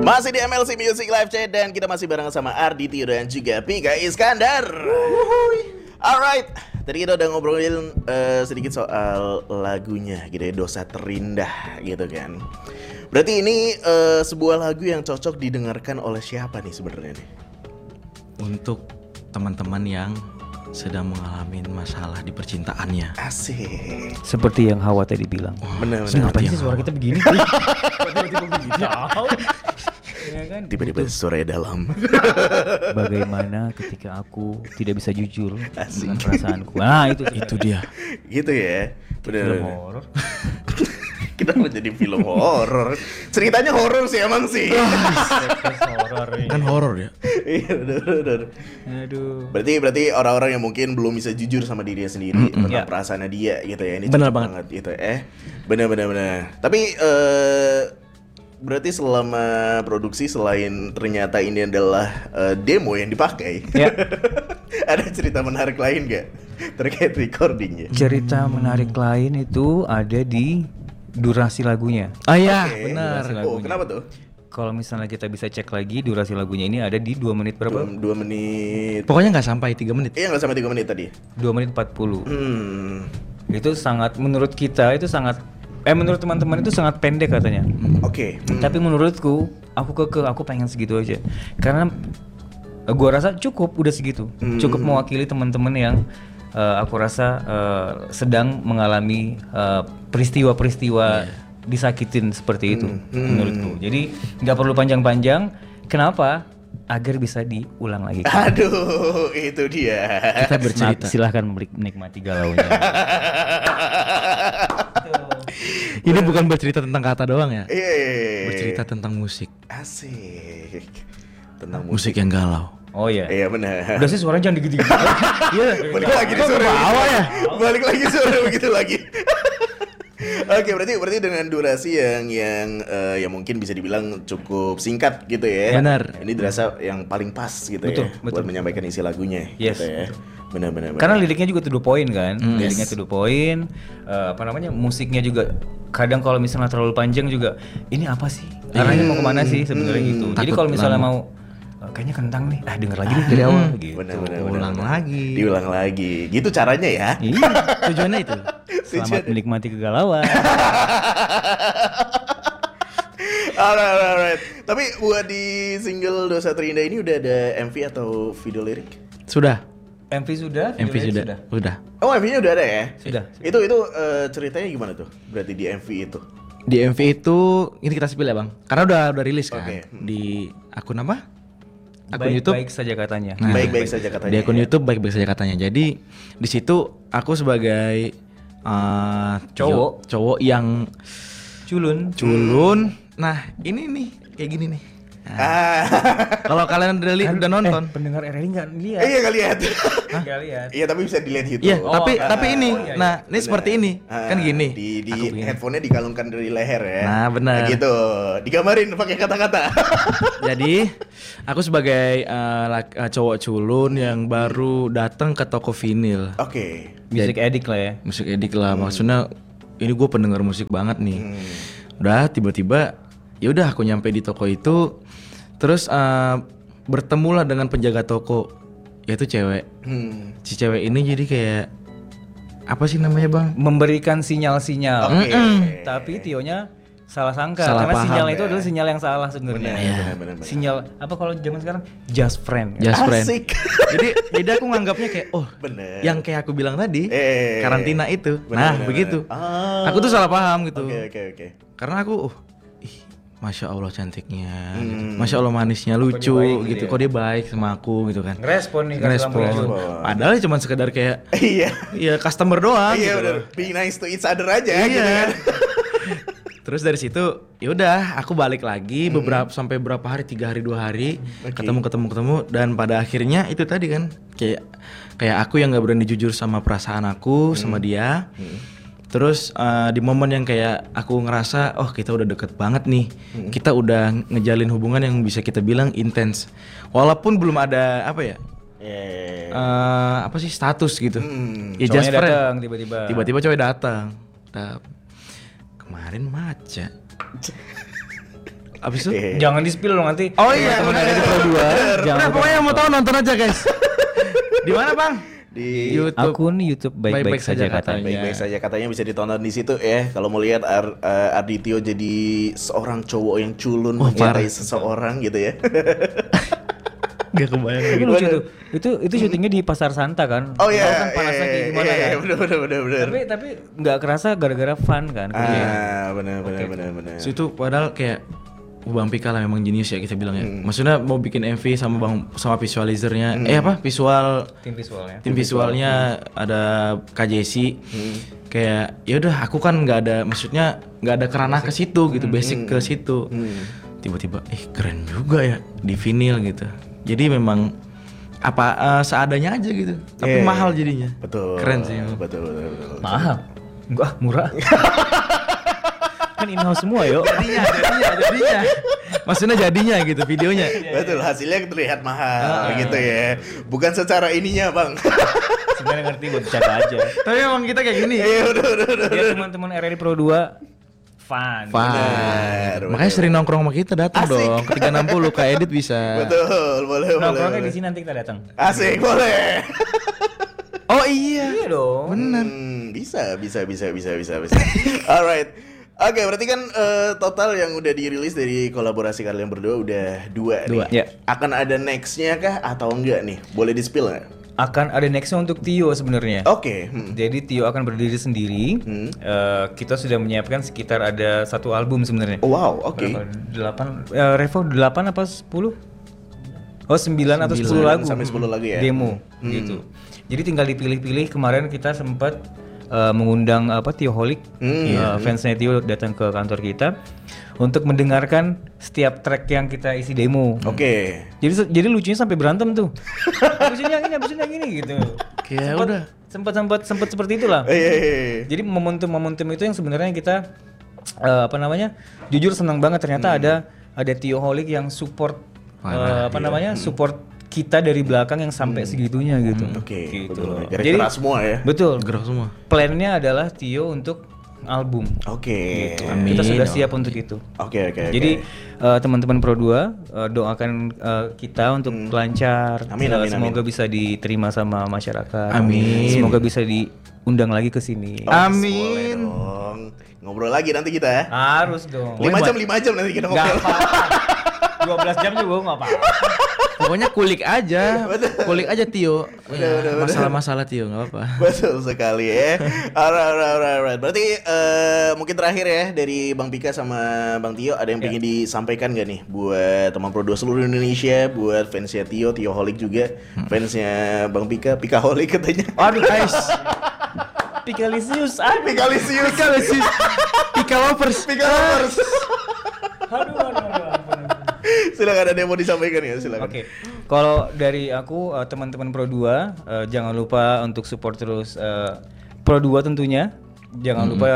Masih di MLC Music Live Chat dan kita masih bareng sama Ardi Tio dan juga Pika Iskandar. Alright, tadi kita udah ngobrolin sedikit soal lagunya gitu ya, Dosa Terindah gitu kan. Berarti ini sebuah lagu yang cocok didengarkan oleh siapa nih sebenarnya nih? Untuk teman-teman yang sedang mengalami masalah di percintaannya. Asik. Seperti yang Hawa tadi bilang. Benar-benar. Ngapain sih suara kita begini? Tiba-tiba suara dalam. Bagaimana ketika aku tidak bisa jujur dengan perasaanku. Nah itu dia. Gitu ya. Film horor. Kita mau jadi film horor. Ceritanya horor sih emang sih. Kan horor ya. Iya benar. Aduh. Berarti orang-orang yang mungkin belum bisa jujur sama dirinya sendiri tentang Ya. perasaannya dia gitu ya. Ini Benar cocok banget gitu. Benar. Tapi berarti selama produksi selain ternyata ini adalah demo yang dipakai, Ya. ada cerita menarik lain gak terkait recordingnya? Cerita menarik lain itu ada di durasi lagunya. Ah iya, Oke, benar. durasi Oh, lagunya. kenapa tuh? Kalau misalnya kita bisa cek lagi durasi lagunya ini ada di 2 menit berapa? 2 menit. Pokoknya nggak sampai 3 menit. Iya nggak sampai 3 menit tadi. 2 menit 40. Itu Itu sangat, menurut kita itu sangat, menurut teman-teman itu sangat pendek katanya. Oke. Tapi menurutku, aku pengen segitu aja. Karena gua rasa cukup udah segitu. Cukup mewakili teman-teman yang aku rasa sedang mengalami peristiwa-peristiwa disakitin seperti itu menurutku. Jadi nggak perlu panjang-panjang. Kenapa? Agar bisa diulang lagi. Aduh, itu dia. Kita bercerita. Silahkan menikmati galaunya. Ini bukan bercerita tentang kata doang ya. Iya. Bercerita tentang musik. Asik. Tentang Musik yang galau. Oh iya. Iya benar. Udah sih suaranya jangan digigit. Iya. Balik lagi di sore ya. Balik lagi sore begitu lagi. Oke, berarti dengan durasi yang mungkin bisa dibilang cukup singkat gitu ya. Benar. Ini dirasa yang paling pas gitu Betul, ya betul. buat menyampaikan isi lagunya Yes. gitu ya. Benar. Karena liriknya juga to the point kan. Liriknya Yes. to the point. Musiknya juga kadang kalau misalnya terlalu panjang juga ini apa sih? Arahnya mau kemana sih sebenarnya gitu. Jadi Takut kalau misalnya lama. mau kayaknya kentang nih, denger lagi nih dari awal gitu. Benar. Ulang lagi. Diulang lagi. Gitu caranya ya. Iya, Tujuannya itu. selamat menikmati kegalauan. Alright. Tapi buat di single Dosa Terindah ini udah ada MV atau video lirik? Sudah. MV sudah? MV video sudah. lirik Udah. Oh, MV-nya udah ada ya? Sudah. Itu ceritanya gimana tuh? Berarti di MV itu. Di MV itu ini kita spill ya bang. Karena udah rilis kan. Oke. Di akun apa? Akun YouTube. Baik saja katanya. Nah, Baik-baik saja katanya. Di akun ya. YouTube baik-baik saja katanya. Jadi di situ aku sebagai cowok yang Culun. culun. Nah ini nih kayak gini nih. Nah, kalau kalian udah nonton, Pendengar RRI nggak lihat. Iya nggak lihat. Nggak lihat. Iya tapi bisa dilihat YouTube. iya. Tapi ini, iya. nah ini seperti ini kan gini. Di Aku begini. headphone-nya dikalungkan dari leher ya. Nah, benar. Gitu. Digambarin pakai kata-kata. Jadi aku sebagai cowok culun yang baru datang ke toko vinil. Oke. Music addict lah ya. Musik edik lah, maksudnya ini gue pendengar musik banget nih. Udah tiba-tiba ya udah aku nyampe di toko itu, terus bertemulah dengan penjaga toko, yaitu cewek. Si cewek ini jadi kayak apa sih namanya bang? Memberikan sinyal-sinyal. Oke. Tapi Tionya salah sangka Salah karena paham, sinyal ya. itu adalah sinyal yang salah sebenarnya. Benar. Sinyal apa kalau zaman sekarang just friend. Just friend. Asik. jadi aku nganggapnya kayak Bener. yang kayak aku bilang tadi, Eh. karantina itu. Bener. Begitu. Ah. Aku tuh salah paham gitu. Oke. Karena aku Masya Allah cantiknya, gitu. Masya Allah manisnya, lucu baik gitu gitu. ya. Kok dia baik sama aku gitu kan. Ngerespon nih kasih lampu hijau. Ngerespon. Padahal cuma sekedar kayak Iya. ya customer doang Iya gitu. benar. Be nice to each other aja Iya. gitu kan. Terus dari situ ya udah aku balik lagi sampai berapa hari, 3 hari 2 hari ketemu dan pada akhirnya itu tadi kan kayak aku yang nggak berani jujur sama perasaan aku sama dia. Terus di momen yang kayak aku ngerasa kita udah deket banget nih, kita udah ngejalin hubungan yang bisa kita bilang intens, walaupun belum ada apa ya apa sih status gitu. Ya just Cowoknya friend. datang tiba-tiba. Tiba-tiba cowok datang. Kemarin maca. Abis itu? Jangan di-spill dong nanti. Oh iya, teman benar. RRI Pro 2. Nah, pokoknya mau tahu nonton aja guys. Di mana bang? Di YouTube. Akun YouTube baik-baik saja katanya. baik-baik saja katanya bisa ditonton di situ ya. Kalau mau lihat Arditio jadi seorang cowok yang culun mencintai seseorang gitu ya. Gak kebayang Tapi gitu. lucu tuh. Itu syutingnya di Pasar Santa kan. Oh Tahu iya, kan panasnya kayak gimana iya, kan. bener. Tapi nggak kerasa gara-gara fun kan. Bener. Itu padahal kayak Bang Pika lah memang jenius ya kita bilang ya. Maksudnya mau bikin MV sama visualizernya. Visual Tim visualnya. ada Kak Jesse. Kayak ya udah aku kan nggak ada kerana ke situ gitu, basic ke situ. Tiba-tiba keren juga ya di vinyl gitu. Jadi memang seadanya aja gitu. Tapi mahal jadinya. Betul. Keren sih. Betul. Mahal. Enggak, murah. Kan in-house semua yo. Jadinya. Maksudnya jadinya gitu videonya. Betul, hasilnya terlihat mahal gitu ya. Bukan secara ininya, Bang. Sebenarnya ngerti buat bercanda aja. Tapi emang kita kayak gini. Iya, udah. Biar teman-teman RRI Pro 2 fun. Benar, Makanya sering nongkrong sama kita datang Asik. dong. Ke 360 Kak Edit bisa. Betul, boleh. Nongkrongnya di sini nanti kita datang. Asik, boleh. Oh iya. Iya dong. Bisa. Alright. Oke, berarti kan total yang udah dirilis dari kolaborasi kalian berdua udah dua nih. Ya. Akan ada nextnya kah atau enggak nih? Boleh di-spill nggak? Akan ada nextnya untuk Tio sebenarnya. Oke. Jadi Tio akan berdiri sendiri. Kita sudah menyiapkan sekitar ada 1 album sebenarnya. Oh, wow, oke. Revo 8 apa 10? Oh 9 atau 10 lagu. Sampai 10 lagu ya. Demo gitu. Jadi tinggal dipilih-pilih. Kemarin kita sempat mengundang Tio Holic, fansnya Tio datang ke kantor kita untuk mendengarkan setiap track yang kita isi demo. Oke. Jadi lucunya sampai berantem tuh. Habisin yang ini gitu. Kayak udah. Sempat seperti itulah. Jadi momentum itu yang sebenarnya kita jujur senang banget ternyata ada Tio Holic yang support support kita dari belakang yang sampai segitunya gitu. Oke. Gitu. Jadi keras semua ya. Betul. Gerak semua. Plannya adalah Tio untuk album. Oke. Amin. Kita sudah siap untuk itu. Oke. Jadi teman-teman Pro 2 doakan kita untuk lancar. Amin. Semoga bisa diterima sama masyarakat. Amin. Semoga bisa diundang lagi ke sini. Amin. Boleh dong. Ngobrol lagi nanti kita ya. Harus dong. 5 jam nanti kita Enggak ngobrol. apa-apa. 12 jam juga enggak apa-apa. Pokoknya kulik aja Tio. Masalah-masalah Tio nggak apa. Betul sekali ya. Alright. Berarti mungkin terakhir ya dari Bang Pika sama Bang Tio ada yang pengen disampaikan gak nih buat teman Pro 2 seluruh Indonesia, buat fansnya Tio Holic juga, fansnya Bang Pika Holic katanya. Aduh guys. Pikalisius. Pikalisius. Pika lovers. Aduh. Silakan, ada yang mau disampaikan ya, silakan. Oke. Kalau dari aku teman-teman Pro 2 jangan lupa untuk support terus Pro 2 tentunya. Jangan lupa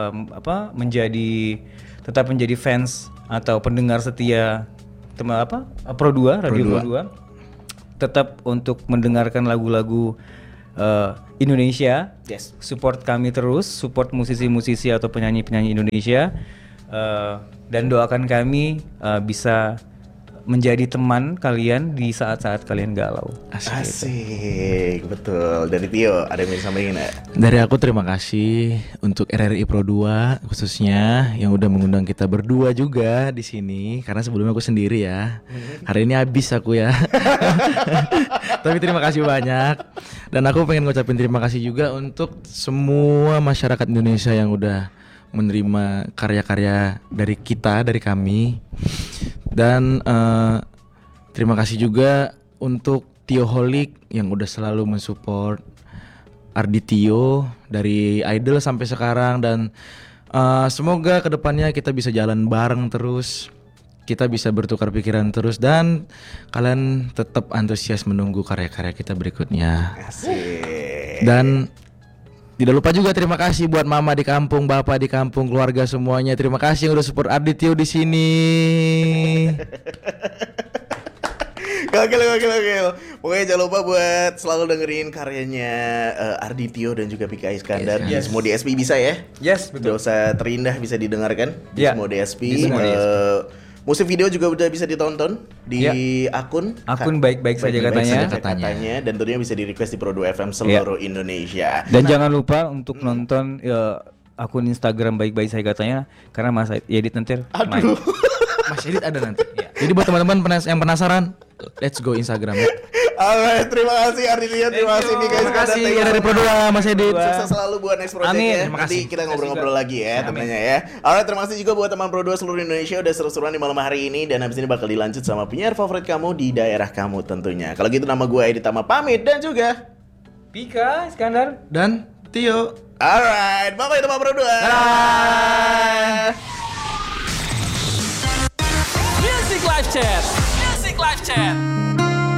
tetap menjadi fans atau pendengar setia Pro 2, Radio Pro 2. Tetap untuk mendengarkan lagu-lagu Indonesia. Yes. Support kami terus, support musisi-musisi atau penyanyi-penyanyi Indonesia. Dan doakan kami bisa menjadi teman kalian di saat-saat kalian galau. Asik, betul. Dari Tio, ada yang mau disampaikan nggak? Dari aku terima kasih untuk RRI Pro 2 khususnya yang udah mengundang kita berdua juga di sini karena sebelumnya aku sendiri ya. Hari ini habis aku ya. Tapi terima kasih banyak. Dan aku pengen ngucapin terima kasih juga untuk semua masyarakat Indonesia yang udah menerima karya-karya dari kita, dari kami. Dan terima kasih juga untuk Tio Holic yang udah selalu mensupport Arditio dari Idol sampai sekarang. Dan semoga kedepannya kita bisa jalan bareng terus, kita bisa bertukar pikiran terus, dan kalian tetap antusias menunggu karya-karya kita berikutnya. Asik. Dan tidak lupa juga terima kasih buat mama di kampung, bapak di kampung, keluarga semuanya. Terima kasih yang udah support Arditio di sini. Gokil. Pokoknya jangan lupa buat selalu dengerin karyanya Arditio dan juga Pika Iskandar di semua DSP bisa ya. Yes, betul. Dosa Terindah bisa didengarkan di Ya, semua DSP. di semua DSP. Musik video juga udah bisa ditonton di Ya. akun Baik-baik saja katanya. katanya, dan tentunya bisa di request di Pro2 FM seluruh Indonesia. Dan jangan lupa untuk nonton akun Instagram baik-baik saya katanya karena Mas Edit nanti main. Aduh. Mas Edit ada nanti. Jadi buat teman-teman yang penasaran, let's go Instagram ya. Alright, terima kasih Arditya, terima kasih nih guys. Terima kasih Thank you dari so Pro2 much. Mas Edit. Sukses selalu buat next project Amin. ya. Terima Nanti kasih. kita ngobrol-ngobrol lagi ya tentunya ya. Alright, terima kasih juga buat teman Pro2 seluruh Indonesia udah seru-seruan di malam hari ini, dan habis ini bakal dilanjut sama penyiar favorit kamu di daerah kamu tentunya. Kalau gitu nama gue Edit Tama pamit dan juga Pika, Iskandar. Dan Tio. alright, bye-bye teman Pro2. Music Live Chat. Music Live Chat.